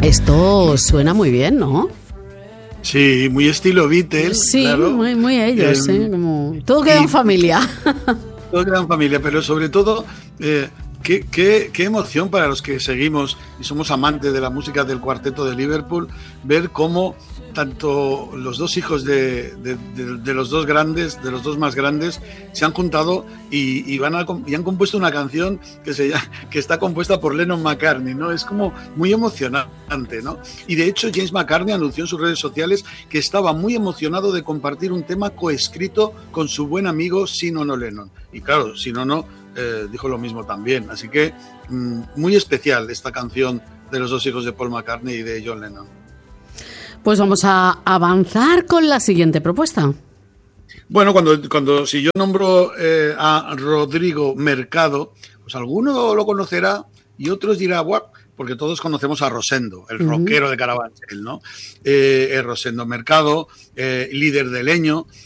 Esto suena muy bien, ¿no? Sí, muy estilo Beatles. Sí, claro. muy ellos, como todo queda en familia. Todo queda en familia, pero sobre todo, qué emoción para los que seguimos y somos amantes de la música del Cuarteto de Liverpool, ver cómo tanto los dos hijos de los dos grandes, de los dos más grandes, se han juntado y han compuesto una canción que está compuesta por Lennon McCartney, ¿no? Es como muy emocionante, ¿no? Y de hecho James McCartney anunció en sus redes sociales que estaba muy emocionado de compartir un tema coescrito con su buen amigo Sean Ono Lennon. Y claro, Sean Ono dijo lo mismo también. Así que muy especial esta canción de los dos hijos de Paul McCartney y de John Lennon. Pues vamos a avanzar con la siguiente propuesta. Bueno, si yo nombro a Rodrigo Mercado, pues alguno lo conocerá y otros dirán, bueno, porque todos conocemos a Rosendo, el rockero de Carabanchel, ¿no? Rosendo Mercado, líder de Leño,